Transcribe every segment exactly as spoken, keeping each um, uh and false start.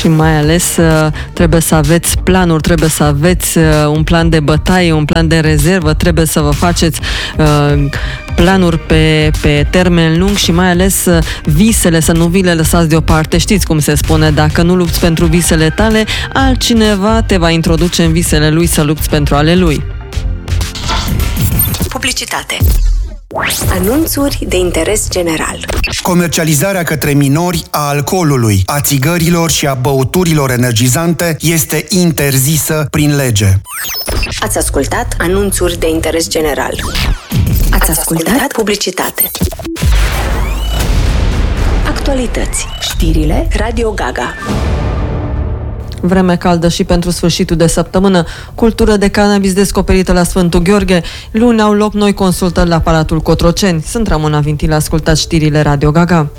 Și mai ales trebuie să aveți planuri, trebuie să aveți un plan de bătaie, un plan de rezervă, trebuie să vă faceți planuri pe, pe termen lung și mai ales visele, să nu vi le lăsați deoparte. Știți cum se spune, dacă nu lupți pentru visele tale, altcineva te va introduce în visele lui să lupți pentru ale lui. Publicitate. Anunțuri de interes general. Comercializarea către minori a alcoolului, a țigărilor și a băuturilor energizante este interzisă prin lege. Ați ascultat anunțuri de interes general. Ați ascultat publicitate. Actualități. Știrile Radio Gaga. Vreme caldă și pentru sfârșitul de săptămână. Cultură de cannabis descoperită la Sfântul Gheorghe. Luni au loc noi consultări la Palatul Cotroceni. Sunt Ramona Vintil, ascultați știrile Radio Gaga.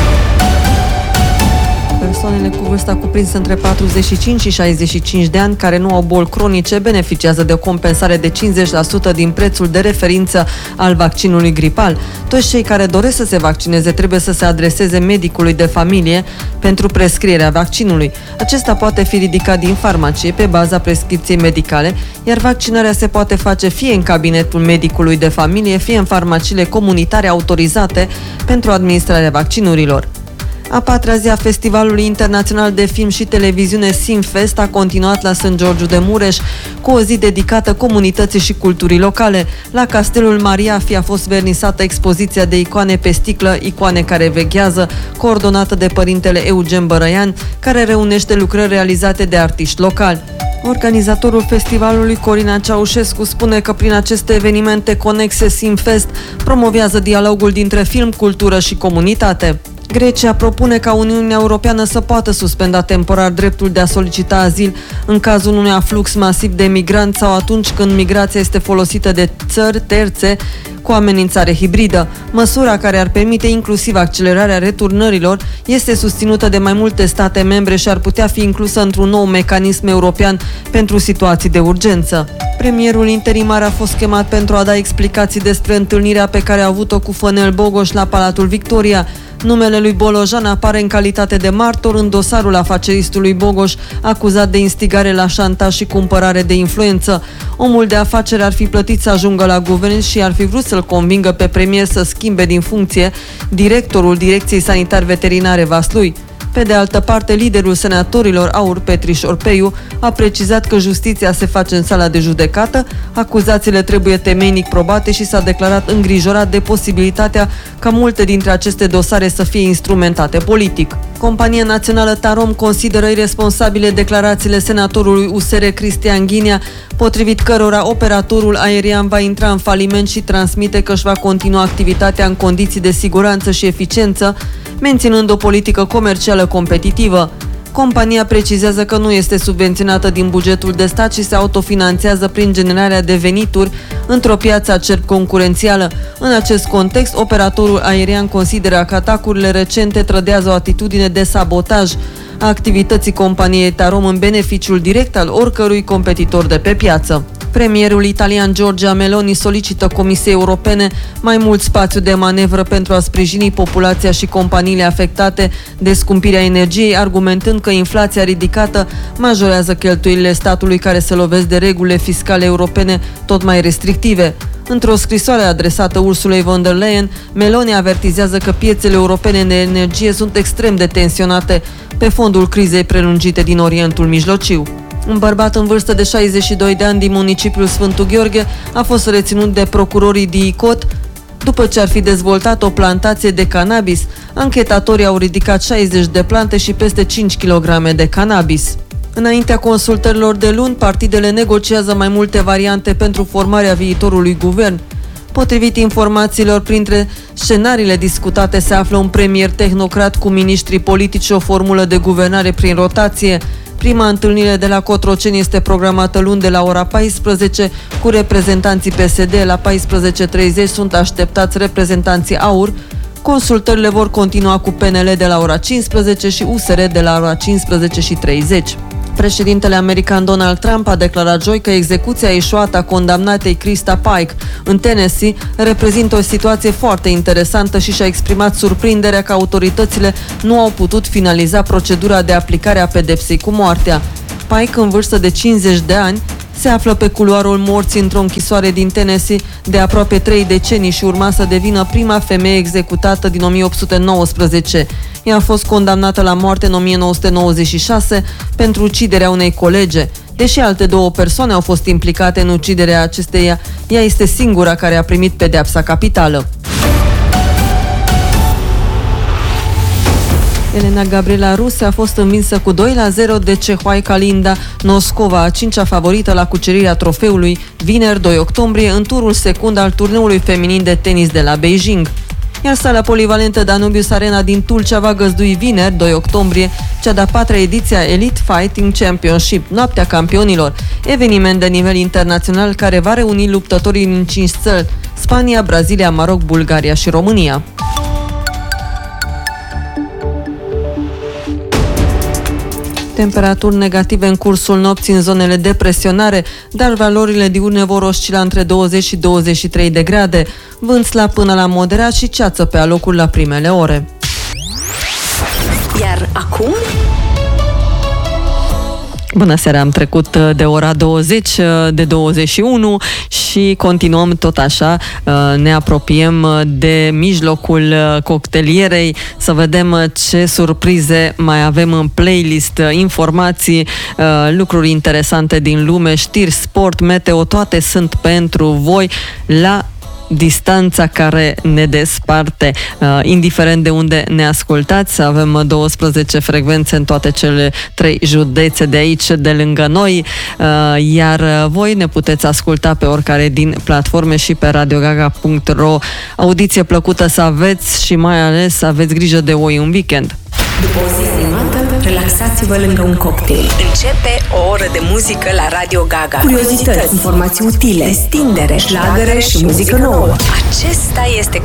Persoanele cu vârsta cuprinsă între patruzeci și cinci și șaizeci și cinci de ani care nu au boli cronice beneficiază de o compensare de cincizeci la sută din prețul de referință al vaccinului gripal. Toți cei care doresc să se vaccineze trebuie să se adreseze medicului de familie pentru prescrierea vaccinului. Acesta poate fi ridicat din farmacie pe baza prescripției medicale, iar vaccinarea se poate face fie în cabinetul medicului de familie, fie în farmaciile comunitare autorizate pentru administrarea vaccinurilor. A patra zi a Festivalului Internațional de Film și Televiziune Simfest a continuat la Sânt Georgiu de Mureș cu o zi dedicată comunității și culturii locale. La Castelul Mariafi a fost vernisată expoziția de icoane pe sticlă, icoane care veghează, coordonată de părintele Eugen Bărăian, care reunește lucrări realizate de artiști locali. Organizatorul festivalului, Corina Ceaușescu, spune că prin aceste evenimente conexe Simfest promovează dialogul dintre film, cultură și comunitate. Grecia propune ca Uniunea Europeană să poată suspenda temporar dreptul de a solicita azil în cazul unui aflux masiv de migranți sau atunci când migrația este folosită de țări terțe cu amenințare hibridă. Măsura, care ar permite inclusiv accelerarea returnărilor, este susținută de mai multe state membre și ar putea fi inclusă într-un nou mecanism european pentru situații de urgență. Premierul interimar a fost chemat pentru a da explicații despre întâlnirea pe care a avut-o cu Fănel Bogoș la Palatul Victoria. Numele lui Bolojan apare în calitate de martor în dosarul afaceristului Bogoș, acuzat de instigare la șantaj și cumpărare de influență. Omul de afaceri ar fi plătit să ajungă la guvern și ar fi vrut să-l convingă pe premier să schimbe din funcție directorul Direcției Sanitar-Veterinare Vaslui. Pe de altă parte, liderul senatorilor Aur Petriș Orpeiu a precizat că justiția se face în sala de judecată, acuzațiile trebuie temeinic probate și s-a declarat îngrijorat de posibilitatea ca multe dintre aceste dosare să fie instrumentate politic. Compania Națională Tarom consideră iresponsabile declarațiile senatorului U S R Cristian Ghinea, potrivit cărora operatorul aerian va intra în faliment și transmite că își va continua activitatea în condiții de siguranță și eficiență, menținând o politică comercială competitivă. Compania precizează că nu este subvenționată din bugetul de stat și se autofinanțează prin generarea de venituri într-o piață acerb concurențială. În acest context, operatorul aerian consideră că atacurile recente trădează o atitudine de sabotaj a activității companiei Tarom în beneficiul direct al oricărui competitor de pe piață. Premierul italian Giorgia Meloni solicită Comisiei Europene mai mult spațiu de manevră pentru a sprijini populația și companiile afectate de scumpirea energiei, argumentând că inflația ridicată majorează cheltuielile statului care se lovesc de regulile fiscale europene tot mai restrictive. Într-o scrisoare adresată Ursulei von der Leyen, Meloni avertizează că piețele europene de energie sunt extrem de tensionate pe fondul crizei prelungite din Orientul Mijlociu. Un bărbat în vârstă de șaizeci și doi de ani din municipiul Sfântul Gheorghe a fost reținut de procurorii D I C O T după ce ar fi dezvoltat o plantație de cannabis. Anchetatorii au ridicat șaizeci de plante și peste cinci kilograme de cannabis. Înaintea consultărilor de luni, partidele negociază mai multe variante pentru formarea viitorului guvern. Potrivit informațiilor, printre scenariile discutate se află un premier tehnocrat cu miniștri politici și o formulă de guvernare prin rotație. Prima întâlnire de la Cotroceni este programată luni de la ora paisprezece cu reprezentanții P S D. La paisprezece treizeci sunt așteptați reprezentanții AUR. Consultările vor continua cu P N L de la ora cincisprezece și U S R de la ora cincisprezece și treizeci. Președintele american Donald Trump a declarat joi că execuția eșuată a condamnatei Krista Pike în Tennessee reprezintă o situație foarte interesantă și și-a exprimat surprinderea că autoritățile nu au putut finaliza procedura de aplicare a pedepsei cu moartea. Pike, în vârstă de cincizeci de ani, se află pe culoarul morții într-o închisoare din Tennessee de aproape trei decenii și urma să devină prima femeie executată din o mie opt sute nouăsprezece. Ea a fost condamnată la moarte în o mie nouă sute nouăzeci și șase pentru uciderea unei colege. Deși alte două persoane au fost implicate în uciderea acesteia, ea este singura care a primit pedeapsa capitală. Elena Gabriela Ruse a fost învinsă cu doi la zero de cehoaica Linda Noskova, a cincea favorită la cucerirea trofeului, vineri doi octombrie, în turul secund al turneului feminin de tenis de la Beijing. Iar sala polivalentă Danubius Arena din Tulcea va găzdui vineri, doi octombrie, cea de-a patra ediție a Elite Fighting Championship, Noaptea Campionilor, eveniment de nivel internațional care va reuni luptătorii din cinci țări: Spania, Brazilia, Maroc, Bulgaria și România. Temperaturi negative în cursul nopții în zonele de presionare, dar valorile diurne vor oscila între douăzeci și douăzeci și trei de grade, vânt slab până la moderat și ceață pe alocuri la primele ore. Iar acum... Bună seara, am trecut de ora douăzeci, de douăzeci și unu și continuăm tot așa, ne apropiem de mijlocul cocktailierei să vedem ce surprize mai avem în playlist, informații, lucruri interesante din lume, știri, sport, meteo, toate sunt pentru voi la distanța care ne desparte, uh, indiferent de unde ne ascultați. Avem douăsprezece frecvențe în toate cele trei județe de aici, de lângă noi, uh, iar voi ne puteți asculta pe oricare din platforme și pe radiogaga punct ro. Audiție plăcută să aveți și mai ales să aveți grijă de voi în weekend. După o zi animată, relaxați-vă lângă un cocktail. Începe o oră de muzică la Radio Gaga. Curiozități, informații utile, stindere, șlagăre și muzică nouă. Acesta este